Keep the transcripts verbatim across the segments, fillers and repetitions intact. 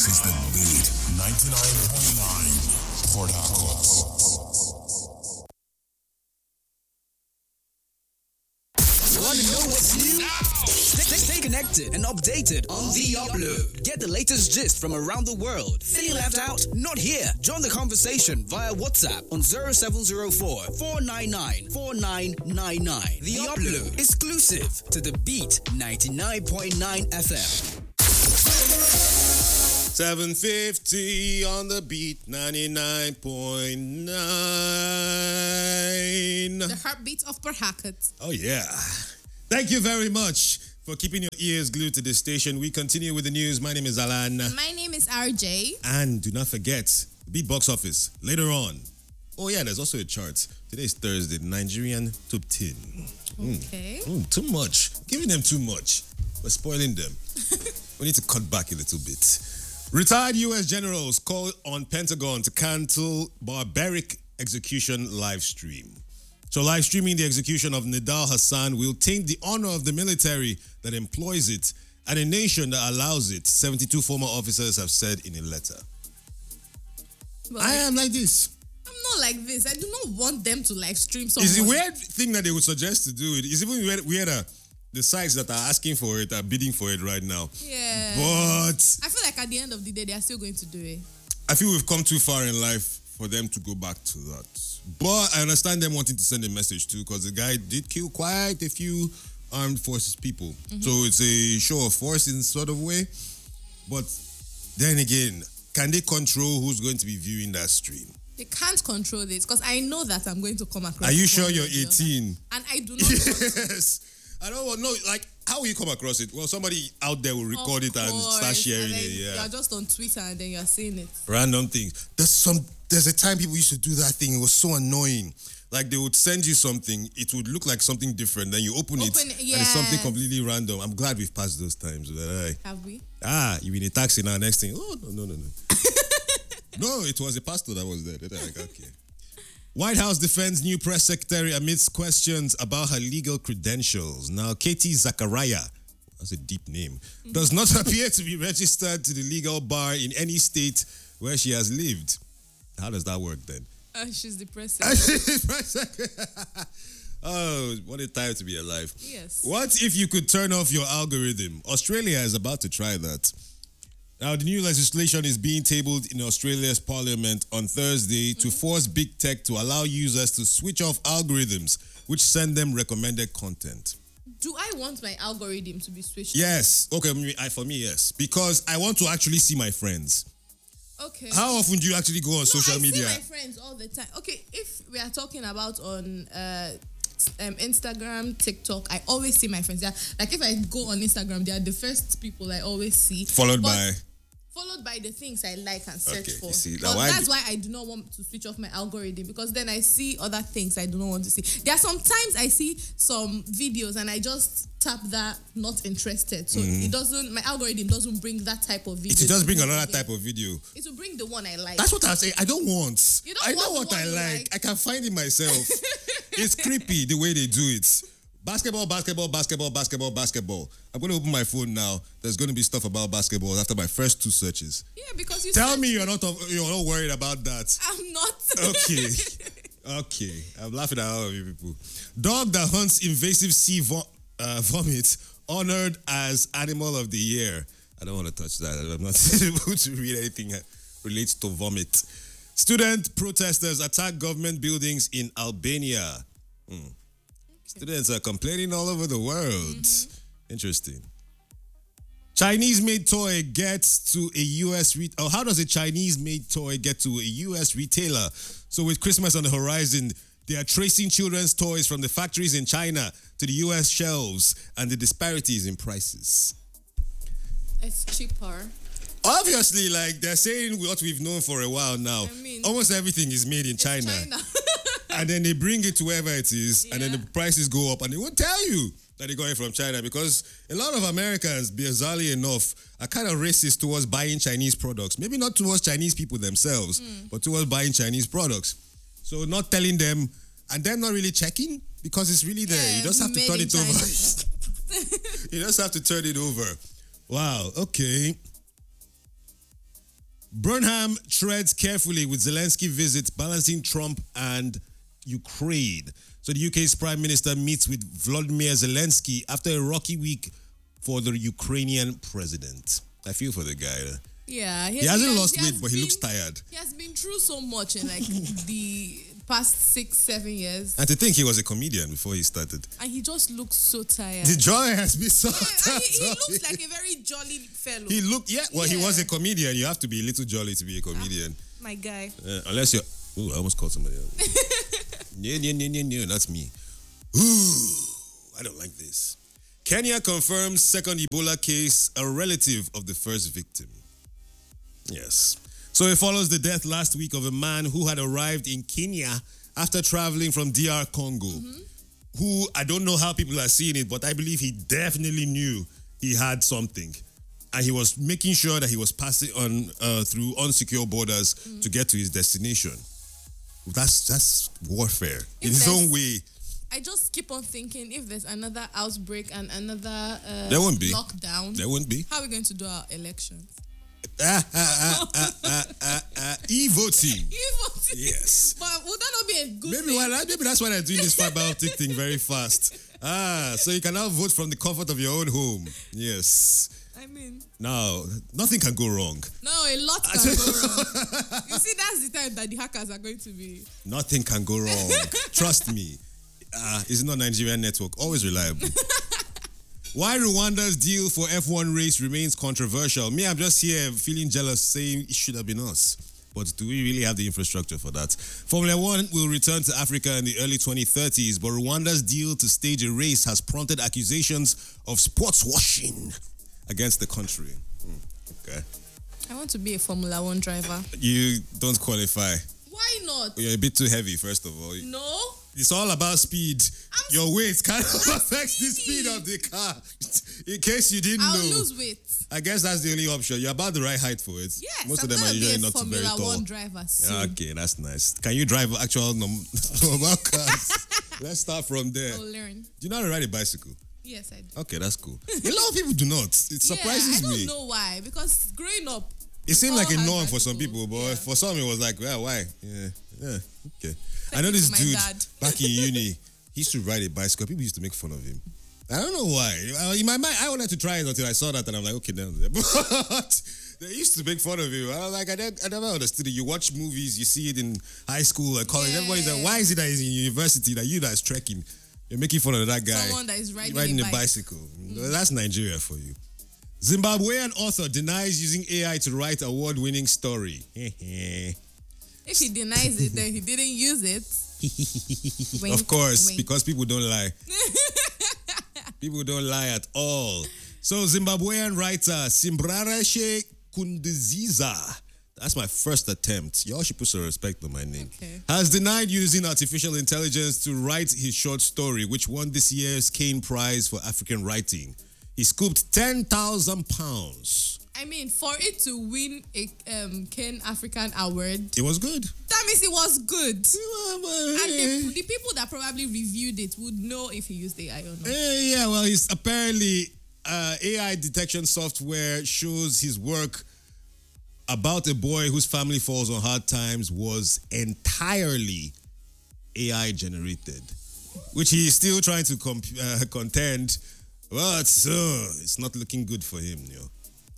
is the Beat ninety-nine point nine Port Harcourt. Want to know what's new? Stay, stay connected and updated on The Upload. Get the latest gist from around the world. Feeling left out? Not here. Join the conversation via WhatsApp on zero seven zero four, four nine nine, four nine nine nine. The, the Upload, Upload, exclusive to The Beat ninety-nine point nine F M. seven fifty on The Beat ninety-nine point nine. The heartbeat of Port Harcourt. Oh, yeah. Thank you very much for keeping your ears glued to this station. We continue with the news. My name is Alan. My name is R J. And do not forget, the Beat Box Office later on. Oh, yeah, there's also a chart. Today is Thursday, the Nigerian top ten. Okay. Mm. Mm, too much. Giving them too much. We're spoiling them. We need to cut back a little bit. Retired U S generals call on Pentagon to cancel barbaric execution live stream. So live streaming the execution of Nidal Hassan will taint the honor of the military that employs it and a nation that allows it, seventy-two former officers have said in a letter. But I am like this. I'm not like this. I do not want them to live stream someone. It's a weird thing that they would suggest to do it. It's even weird, weirder. The sites that are asking for it are bidding for it right now. Yeah. But I feel like at the end of the day, they are still going to do it. I feel we've come too far in life for them to go back to that. But I understand them wanting to send a message too, because the guy did kill quite a few armed forces people. Mm-hmm. So it's a show of force in sort of way. But then again, can they control who's going to be viewing that stream? They can't control this because I know that I'm going to come across. Are you sure you're eighteen? And I do not want Yes. I don't want, no, like, how will you come across it? Well, somebody out there will record of it and course. start sharing and then it, yeah. You're just on Twitter and then you're seeing it. Random things. There's some, there's a time people used to do that thing. It was so annoying. Like, they would send you something, it would look like something different, then you open, Open it, it, and it's something yes. completely random. I'm glad we've passed those times. Right? Have we? Ah, you're in a taxi now, next thing, oh, no, no, no, no. No, it was a pastor that was there. They're like, okay. White House defends new press secretary amidst questions about her legal credentials. Now, Katie Zachariah, that's a deep name, does not appear to be registered to the legal bar in any state where she has lived. How does that work then? Uh, she's the president. Oh, what a time to be alive. Yes. What if you could turn off your algorithm? Australia is about to try that. Now, the new legislation is being tabled in Australia's parliament on Thursday mm-hmm. to force big tech to allow users to switch off algorithms which send them recommended content. Do I want my algorithm to be switched Yes. Okay, I, for me, yes. Because I want to actually see my friends. Okay. How often do you actually go on no, social I media? I see my friends all the time. Okay, if we are talking about on uh, um, Instagram, TikTok, I always see my friends. They're, like if I go on Instagram, they are the first people I always see. Followed but, by... Followed by the things I like and search okay, for. You see, but why that's do- why I do not want to switch off my algorithm because then I see other things I do not want to see. There are sometimes I see some videos and I just tap that not interested. So mm-hmm. it doesn't, my algorithm doesn't bring that type of video. It does bring another type of video. It will bring the one I like. That's what I say. I don't want. You don't I know want what I like. like. I can find it myself. It's creepy the way they do it. Basketball, basketball, basketball, basketball, basketball. I'm going to open my phone now. There's going to be stuff about basketball after my first two searches. Yeah, because you Tell said me you're not you're not worried about that. I'm not. Okay. Okay. I'm laughing at all of you people. Dog that hunts invasive sea vo- uh, vomit honored as Animal of the Year. I don't want to touch that. I'm not able to read anything that relates to vomit. Student protesters attack government buildings in Albania. Hmm. Students are complaining all over the world. Mm-hmm. Interesting. Chinese-made toy gets to a U S re- oh, how does a Chinese-made toy get to a U S retailer? So with Christmas on the horizon, they are tracing children's toys from the factories in China to the U S shelves and the disparities in prices. It's cheaper. Obviously, like they're saying what we've known for a while now. I mean, almost everything is made in China. China. And then they bring it to wherever it is, yeah. and then the prices go up, and they won't tell you that they got it from China because a lot of Americans, bizarrely enough, are kind of racist towards buying Chinese products. Maybe not towards Chinese people themselves, mm. but towards buying Chinese products. So not telling them, and them not really checking because it's really there. Yeah, you just have to turn it China. over. You just have to turn it over. Wow. Okay. Burnham treads carefully with Zelensky visit, balancing Trump and Ukraine. So the U K's Prime Minister meets with Volodymyr Zelensky after a rocky week for the Ukrainian president. I feel for the guy. Yeah, He hasn't has- lost he has weight, but he been- looks tired. He has been through so much in like the past six, seven years, And to think he was a comedian before he started. and he just looks so tired. The joy has been so And he, he looks like a very jolly fellow. He looked, yeah, well, he Yeah. was a comedian. You have to be a little jolly to be a comedian. My guy. Uh, unless you're, ooh, I almost called somebody else. No, no, no, no, no, that's me. Ooh, I don't like this. Kenya confirms second Ebola case, a relative of the first victim. Yes. So it follows the death last week of a man who had arrived in Kenya after traveling from D R Congo, who, I don't know how people are seeing it, but I believe he definitely knew he had something. And he was making sure that he was passing on uh, through unsecure borders to get to his destination. That's that's warfare in If his there's- own way. I just keep on thinking if there's another outbreak and another uh, There won't be. lockdown, There won't be. how are we going to do our elections? Ah, ah, ah, ah, ah, ah, ah. E-voting. Even- Yes. But would that not be a good Maybe, thing? why, maybe that's why they're doing this fiber optic thing very fast. Ah, so you can now vote from the comfort of your own home. Yes. I mean, Now, nothing can go wrong. no, a lot can go wrong. You see, that's the time that the hackers are going to be. Nothing can go wrong. Trust me. Uh, it's not Nigerian network. Always reliable. Why Rwanda's deal for F one race remains controversial. Me, I'm just here feeling jealous, saying it should have been us. But do we really have the infrastructure for that? Formula One will return to Africa in the early twenty thirties, but Rwanda's deal to stage a race has prompted accusations of sports washing against the country. Hmm, okay. I want to be a Formula One driver. You don't qualify. Why not? You're a bit too heavy, first of all. No. It's all about speed. I'm Your weight kind of affects the speedy. speed of the car. In case you didn't I'll know. lose weight. I guess that's the only option. You're about the right height for it. Yes, Most I'm of them are gonna be usually a not too Formula very tall. One driver soon. Okay, that's nice. Can you drive actual nom- normal cars? Let's start from there. I'll learn. Do you know how to ride a bicycle? Yes, I do. Okay, that's cool. A lot of people do not. It surprises yeah, I don't me. know why. Because growing up, It seemed all like a had norm for some bicycles. people, but Yeah. for some it was like, well, why? Yeah, yeah, okay. I Thank know you this to my dude dad. back in uni. He used to ride a bicycle. People used to make fun of him. I don't know why. Uh, In my mind, I wanted to try it until I saw that, and I'm like, okay, then. But they used to make fun of him. I was like, I, never, I never understood it. You watch movies, you see it in high school and college. Yeah. Everybody's like, why is it that he's in university that you that's trekking? You're making fun of that guy. someone that is riding, Riding a, a bike. bicycle. That's Nigeria for you. Zimbabwean author denies using A I to write award-winning story. If he denies it, then he didn't use it. Wink, Of course, wink. because people don't lie. People don't lie at all. So Zimbabwean writer Simbarashe Kundiziza, that's my first attempt. Y'all should put some respect on my name. Okay. Has denied using artificial intelligence to write his short story, which won this year's Kane Prize for African Writing. He scooped ten thousand pounds. I mean, for it to win a um, Ken African Award, It was good. that means it was good. And Eh, the, the people that probably reviewed it would know if he used A I or not. eh, yeah, well, he's apparently uh, A I detection software shows his work about a boy whose family falls on hard times was entirely A I generated, which he is still trying to comp- uh, contend. But uh, it's not looking good for him, you know.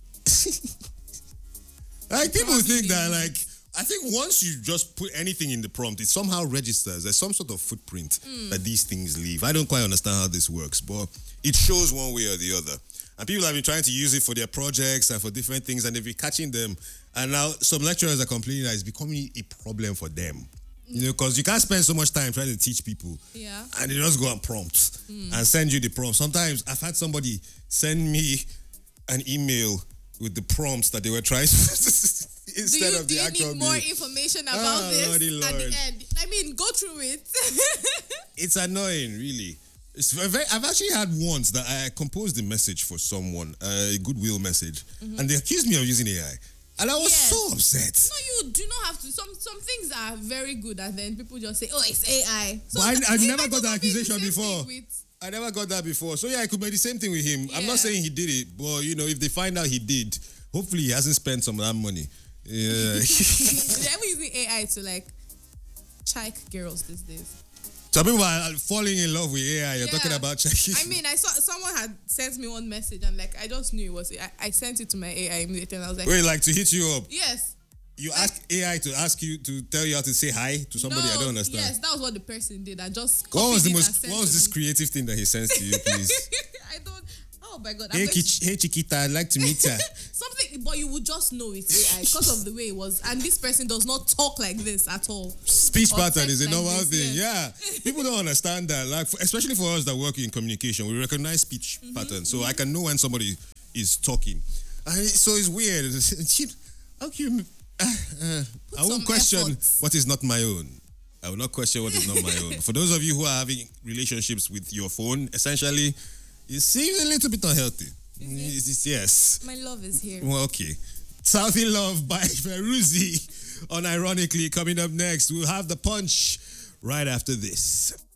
Like people think that, like, I think once you just put anything in the prompt, it somehow registers. There's some sort of footprint that these things leave. I don't quite understand how this works, but it shows one way or the other. And people have been trying to use it for their projects and for different things, and they've been catching them. And now some lecturers are complaining that it's becoming a problem for them. You know, because you can't spend so much time trying to teach people. Yeah. And they just go and prompt and send you the prompt. Sometimes I've had somebody send me an email with the prompts that they were trying to Do instead you, of do the you actual need more meaning. information about Ah, this Lordy at Lord. the end? I mean, go through it. It's annoying, really. It's a very, I've actually had once that I composed a message for someone, uh, a goodwill message, and they accused me of using A I. And I was Yes. so upset. No, you do not have to. Some some things are very good, and then people just say, "Oh, it's A I." So But I, I it never might got that also be the accusation same before. thing with- I never got that before. So yeah, I could make the same thing with him. I'm not Yeah. saying he did it, but you know, if they find out he did, hopefully he hasn't spent some of that money. Yeah. They're even using A I to like check girls these days. Some people are falling in love with A I. You're Yeah. talking about checking. I mean, I saw someone had sent me one message and like I just knew it was. I, I sent it to my A I immediately and I was like, Wait, like to hit you up. yes. You Like- ask A I to ask you to tell you how to say hi to somebody. No, I don't understand. Yes, that was what the person did. I just What was the copied it most? and sent What was to this me. creative thing that he sends to you, please? I don't. Oh my god. I'm hey, going Kich- hey, Chiquita, I'd like to meet her. Something, but you would just know it's A I because of the way it was. And this person does not talk like this at all. Speech Or pattern is a text like normal this, thing. yes. Yeah, people don't understand that. Like, for- especially for us that work in communication, we recognize speech Mm-hmm, patterns. So I can know when somebody is talking. And it- so it's weird. How can you? Uh, uh, I some won't question effort. what is not my own. I will not question what is not my own. For those of you who are having relationships with your phone, essentially, it seems a little bit unhealthy. It's- it's- yes. My love is here. Well, okay. South in Love by Feruzzi. Unironically, coming up next, we'll have the punch right after this.